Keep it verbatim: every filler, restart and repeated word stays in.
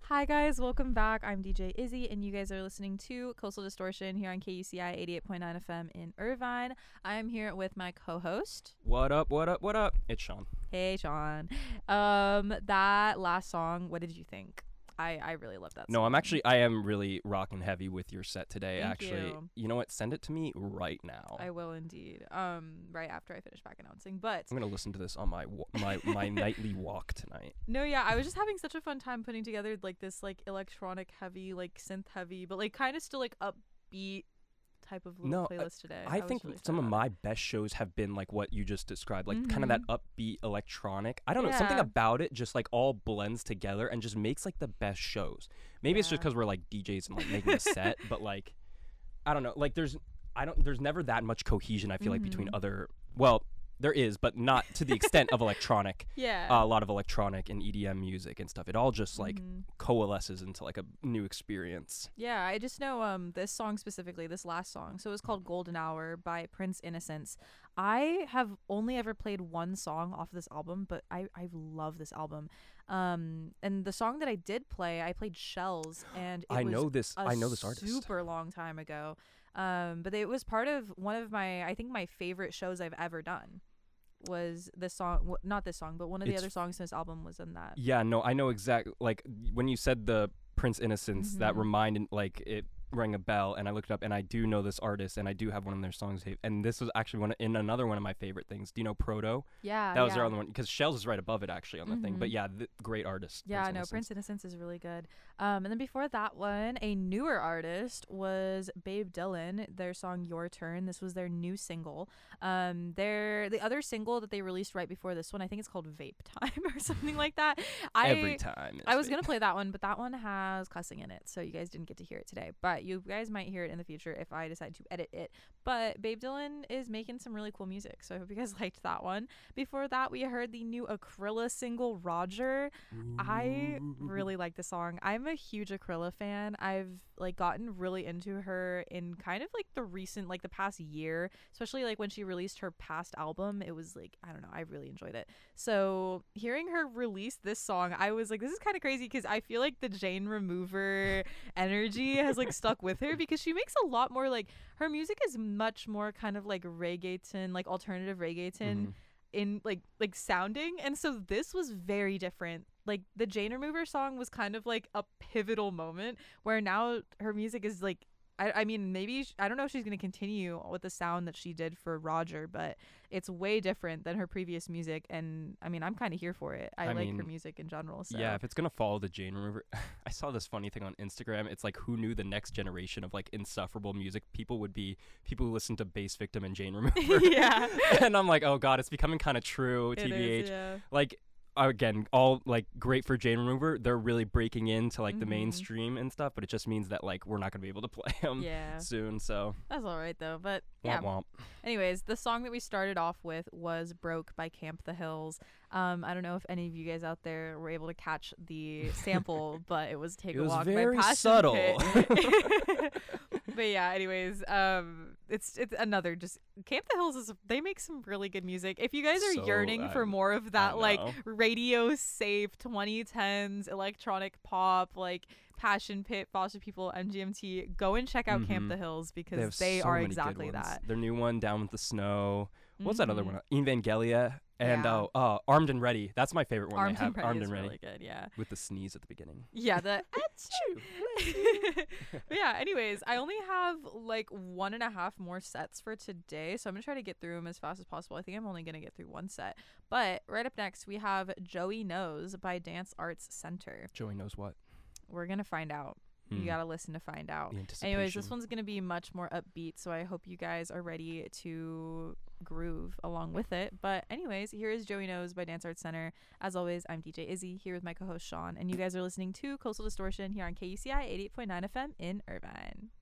Hi guys, welcome back. I'm D J Izzy and you guys are listening to Coastal Distortion here on K U C I eighty-eight point nine F M in Irvine. I'm here with my co-host. What up, what up, what up? It's Sean. Hey Sean. Um, that last song, what did you think? I, I really love that song. No, I'm actually, I am really rocking heavy with your set today, Thank actually. you. You know what? Send it to me right now. I will indeed. Um, right after I finish back announcing. But I'm going to listen to this on my wa- my my nightly walk tonight. no, yeah, I was just having such a fun time putting together like this like electronic heavy, like synth heavy, but like kind of still like upbeat type of little No, playlist today. I was think really some of excited my best shows have been like what you just described, like kind of that Mhm. upbeat electronic. I don't know, something Yeah. about it just like all blends together and just makes like the best shows. Maybe it's just Yeah. because we're like D Js and like making a set, but like I don't know, like there's I don't there's never that much cohesion I feel like between Mhm. other well there is, but not to the extent of electronic. Yeah. Uh, a lot of electronic and E D M music and stuff. It all just like Mhm. coalesces into like a new experience. Yeah, I just know um this song specifically, this last song. So it was called Golden Hour by Prince Innocence. I have only ever played one song off this album, but I I love this album. Um and the song that I did play, I played Shells and it I was know this. a I know this artist. super long time ago. Um but it was part of one of my I think my favorite shows I've ever done. Was this song w- not this song, but one of the It's other songs in this album was in that. Yeah, no, I know exactly. Like when you said the Prince Innocence, that Mhm. reminded like it rang a bell, and I looked it up, and I do know this artist, and I do have one of their songs. saved. And this was actually one of, in another one of my favorite things. Do you know Proto? Yeah. That was yeah. their other one because Shells is right above it actually on the thing. But Mhm. yeah, th- great artist. Yeah, no, Innocence. Prince Innocence is really good. Um, and then before that one, a newer artist was Babe Dylan. Their song "Your Turn." This was their new single. Um, their the other single that they released right before this one, I think it's called "Vape Time" or something like that. I Every time. I it's was it. gonna play that one, but that one has cussing in it, so you guys didn't get to hear it today. But you guys might hear it in the future if I decide to edit it. But Babe Dylan is making some really cool music, so I hope you guys liked that one. Before that, we heard the new Aquila single "Roger." I really like the song. I'm a huge Aquila fan. I've like gotten really into her in kind of like the recent, like the past year, especially like when she released her past album. It was like, I don't know, I really enjoyed it. So hearing her release this song, I was like, this is kind of crazy because I feel like the Jane Remover energy has like stuck with her because she makes a lot more like her music is much more kind of like reggaeton, like alternative reggaeton Mhm. in like like sounding, and so this was very different. Like the Jane Remover song was kind of like a pivotal moment where now her music is like I, I mean maybe sh- I don't know if she's going to continue with the sound that she did for Roger, but it's way different than her previous music, and I mean I'm kind of here for it. I, I like her mean, music in general. So Yeah, if it's gonna follow the Jane Remover, I saw this funny thing on Instagram. It's like who knew the next generation of like insufferable music people would be people who listen to Bass Victim and Jane Remover. yeah, And I'm like, oh god, it's becoming kind of true. it T B H, is, yeah. like again, all like great for Jane Remover. They're really breaking into like the Mhm. mainstream and stuff, but it just means that like we're not gonna be able to play them Yeah, soon. So that's all right though. But yeah, womp womp. anyways, the song that we started off with was "Broke" by Camp the Hills. Um, I don't know if any of you guys out there were able to catch the sample, but it was "Take It a was Walk" very by Passion subtle. Pit. But yeah, anyways, um, it's it's another just Camp the Hills is they make some really good music. If you guys are So, yearning for I- more of that like know. radio safe twenty tens electronic pop, like Passion Pit, Foster People, M G M T, go and check out Camp Mhm. the Hills because They have they so are many good exactly ones. that. Their new one, Down with the Snow. What's that other Mhm. one? Evangelia and Yeah. oh, uh, Armed and Ready. That's my favorite one. Armed they have and Ready Armed is and Ready really good, yeah. with the sneeze at the beginning. Yeah, the but yeah, anyways, I only have like one and a half more sets for today, so I'm gonna try to get through them as fast as possible. I think I'm only gonna get through one set. But right up next, we have Joey Knows by Dance Arts Center. Joey knows what. We're gonna find out. You Hmm. gotta listen to find out. The Anyways, this anticipation. one's gonna be much more upbeat, so I hope you guys are ready to groove along with it. But anyways, here is Joey Knows by Dance Arts Center. As always, I'm D J Izzy here with my co-host Sean, and you guys are listening to Coastal Distortion here on K U C I eighty-eight point nine F M in Irvine.